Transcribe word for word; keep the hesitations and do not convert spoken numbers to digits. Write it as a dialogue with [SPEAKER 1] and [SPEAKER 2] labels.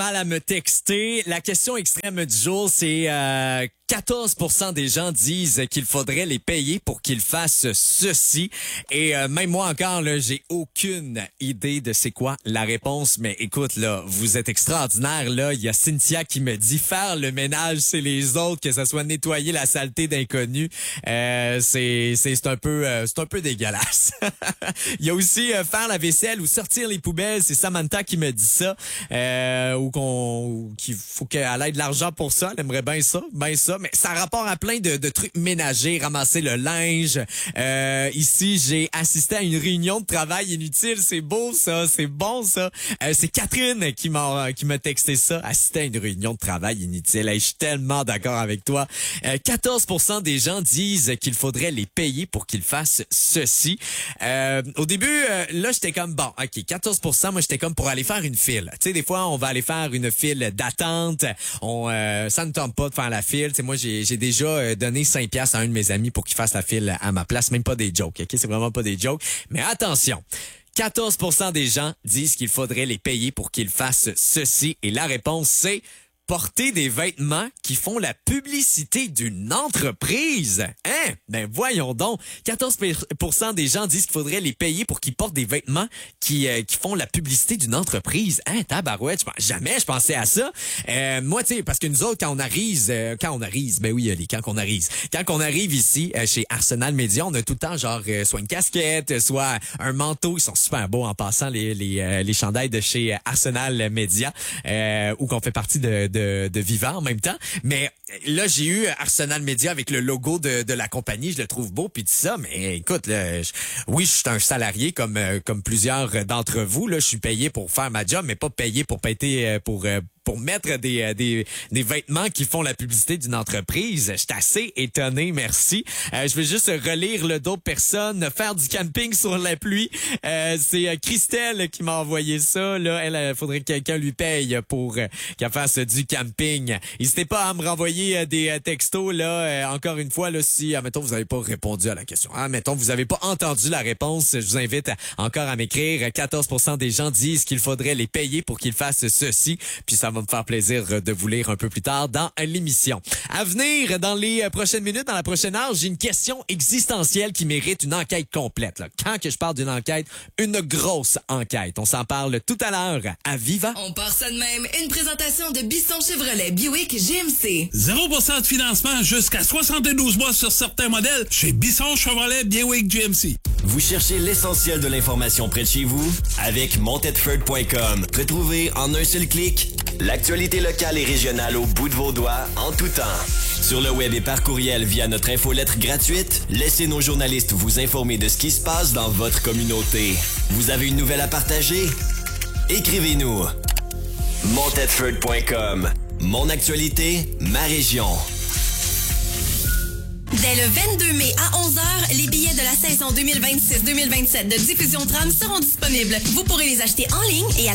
[SPEAKER 1] Mal à me texter. La question extrême du jour, c'est euh, quatorze pour cent des gens disent qu'il faudrait les payer pour qu'ils fassent ceci. Et euh, même moi encore, là, j'ai aucune idée de c'est quoi la réponse. Mais écoute, là, vous êtes extraordinaire. Là, il y a Cynthia qui me dit faire le ménage, c'est les autres, que ça soit nettoyer la saleté d'inconnus. Euh, c'est c'est c'est un peu euh, c'est un peu dégueulasse. Il y a aussi euh, faire la vaisselle ou sortir les poubelles. C'est Samantha qui me dit ça. Euh, ou qu'on qu'il faut qu'elle ait de l'argent pour ça. Elle aimerait bien ça, bien ça. Mais ça a rapport à plein de, de trucs ménagers, ramasser le linge. Euh, ici, j'ai assisté à une réunion de travail inutile. C'est beau, ça. C'est bon, ça. Euh, c'est Catherine qui m'a qui m'a texté ça. Assister à une réunion de travail inutile. Hey, je suis tellement d'accord avec toi. Euh, quatorze pour cent des gens disent qu'il faudrait les payer pour qu'ils fassent ceci. Euh, au début, euh, là, j'étais comme, bon, OK, quatorze pour cent, moi, j'étais comme pour aller faire une file. Tu sais, des fois, on va aller faire une file d'attente. On, euh, ça ne tente pas de faire la file. Tu sais, moi, j'ai, j'ai déjà donné cinq piastres à un de mes amis pour qu'il fasse la file à ma place. Même pas des jokes, OK? C'est vraiment pas des jokes. Mais attention, quatorze pour cent des gens disent qu'il faudrait les payer pour qu'ils fassent ceci. Et la réponse, c'est porter des vêtements qui font la publicité d'une entreprise. Hein? Ben voyons donc. quatorze pour cent des gens disent qu'il faudrait les payer pour qu'ils portent des vêtements qui euh, qui font la publicité d'une entreprise. Hein? Tabarouette, je, jamais je pensais à ça. Euh, moi, tu sais, parce que nous autres, quand on arrive, euh, quand on arrive, ben oui, les quand on arrive. Quand on arrive ici, euh, chez Arsenal Media, on a tout le temps genre euh, soit une casquette, soit un manteau. Ils sont super beaux en passant, les les, euh, les chandails de chez Arsenal Media, euh, ou qu'on fait partie de, de De, de Viva en même temps. Mais là, j'ai eu Arsenal Media avec le logo de, de la compagnie. Je le trouve beau, puis tout ça. Mais écoute, là, je, oui, je suis un salarié comme comme plusieurs d'entre vous. Là, je suis payé pour faire ma job, mais pas payé pour péter, pour pour mettre des, des, des vêtements qui font la publicité d'une entreprise. J'étais assez étonné, merci. Euh, je vais juste relire le d'autres personnes. Faire du camping sur la pluie. Euh, c'est Christelle qui m'a envoyé ça. Là, elle, il faudrait que quelqu'un lui paye pour euh, qu'elle fasse du camping. N'hésitez pas à me renvoyer euh, des euh, textos. Là, euh, encore une fois, là, si, admettons, vous n'avez pas répondu à la question. Ah, mettons, vous n'avez pas entendu la réponse. Je vous invite à, encore à m'écrire. quatorze pour cent des gens disent qu'il faudrait les payer pour qu'ils fassent ceci. Puis ça va me faire plaisir de vous lire un peu plus tard dans l'émission. À venir, dans les prochaines minutes, dans la prochaine heure, j'ai une question existentielle qui mérite une enquête complète. Là. Quand que je parle d'une enquête, une grosse enquête. On s'en parle tout à l'heure à Viva.
[SPEAKER 2] On part ça de même. Une présentation de Bisson Chevrolet Buick G M C.
[SPEAKER 3] zéro pour cent de financement jusqu'à soixante-douze mois sur certains modèles chez Bisson Chevrolet Buick G M C.
[SPEAKER 4] Vous cherchez l'essentiel de l'information près de chez vous? Avec montedford point com. Retrouvez en un seul clic l'actualité locale et régionale au bout de vos doigts en tout temps. Sur le web et par courriel via notre infolettre gratuite, laissez nos journalistes vous informer de ce qui se passe dans votre communauté. Vous avez une nouvelle à partager? Écrivez-nous. montedford point com. Mon actualité, ma région.
[SPEAKER 2] Dès le vingt-deux mai à onze heures, les billets de la saison deux mille vingt-six deux mille vingt-sept de Diffusion Tram seront disponibles. Vous pourrez les acheter en ligne et à